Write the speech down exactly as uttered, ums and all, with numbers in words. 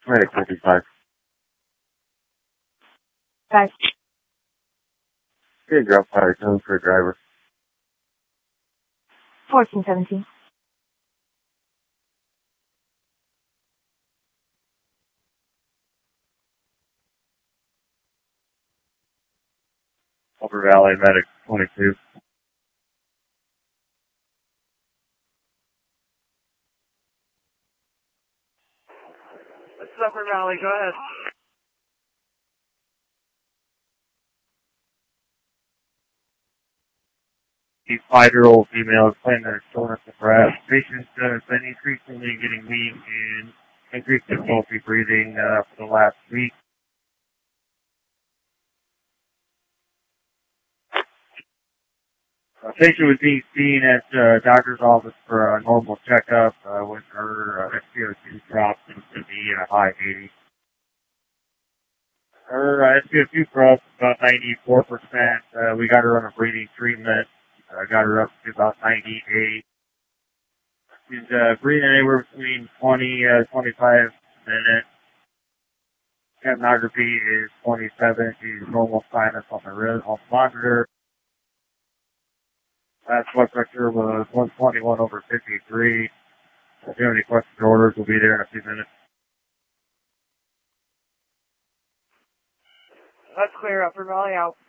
Medic fifty-five. Five. Okay, drop fire tone for driver. Fourteen seventeen. Upper Valley Medic twenty-two. This is Upper Valley, go ahead. The five-year-old female is claiming their soreness and breath. Patient uh, has been increasingly getting weak and increased difficulty breathing uh, for the last week. A patient was being seen at the uh, doctor's office for a normal checkup uh, when her uh, S p O two dropped to the uh, high eighties. Her uh, S p O two dropped about ninety-four percent. Uh, we got her on a breathing treatment. Uh, got her up to about ninety-eight. She's uh, breathing anywhere between twenty, uh, twenty-five minutes. Capnography is twenty-seven. She's normal sinus on the wrist, on the monitor. Last blood pressure was one twenty-one over fifty-three. If you have any questions or orders, we'll be there in a few minutes. That's clear, Upper Valley out.